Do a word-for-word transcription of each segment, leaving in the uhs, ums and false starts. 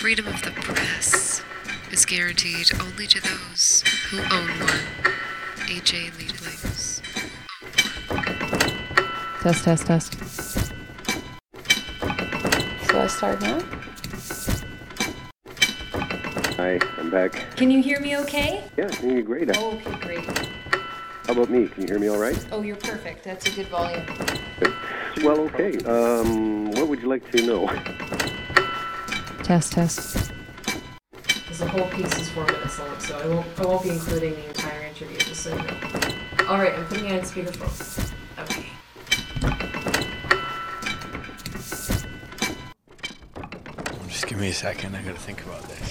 freedom of the press is guaranteed only to those who own one. A J Leadlings. Test, test, test. So I start now? Hi, I'm back. Can you hear me okay? Yeah, I can hear you great. Oh, okay, great. How about me? Can you hear me all right? Oh, you're perfect. That's a good volume. Good. Well, okay. Um, what would you like to know? Test, test. Because the whole piece is four minutes long, so I won't, I won't be including the entire interview, just so you know. All right, I'm putting it on speakerphone. Okay. Just give me a second. I gotta think about this.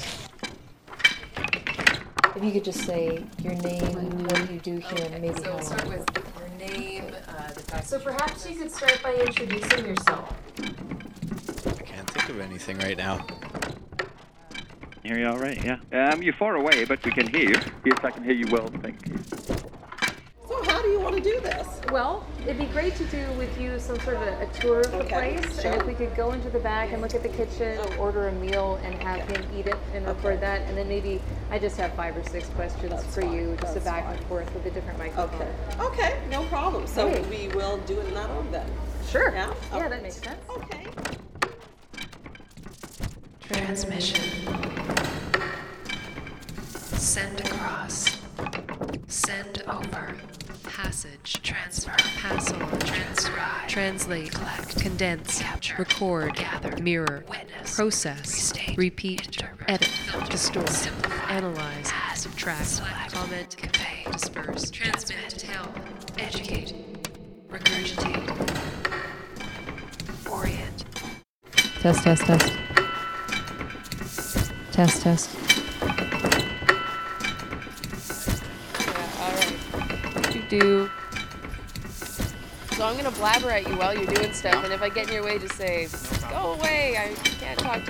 If you could just say your name, what you do here, and maybe So how we'll start long. with your name. Uh, the fact so perhaps you could start by introducing yourself. I can't think of anything right now. Hear you all right, yeah. Um, you're far away, but we can hear you. Yes, I can hear you well, thank you. So how do you want to do this? Well, it'd be great to do with you some sort of a, a tour of the Okay, place, sure. and if we could go into the back and look at the kitchen, order a meal, and have him eat it and record Okay. that, and then maybe I just have five or six questions That's for fine, you, just a that's back fine. and forth with a different microphone. Okay. Okay, no problem. So Hey. we will do it in that order then. Sure. Yeah? Yeah, Alright. that makes sense. Okay. Transmission. Send across. Send over. Passage. Transfer. Pass on. Transcribe. Translate. Collect. Condense. Capture. Record. Gather. Mirror. Witness. Process. Restate. Repeat. Interpret. Edit. Filter. Distort. Simplify. Analyze. Add. Subtract. Select. Comment. Convey. Disperse. Transmit. Tell. Educate. Regurgitate. Orient. Test, test, test. Test, test. Yeah, alright. You do. So I'm gonna blabber at you while you're doing stuff, and if I get in your way, just say, go away, I can't talk to you.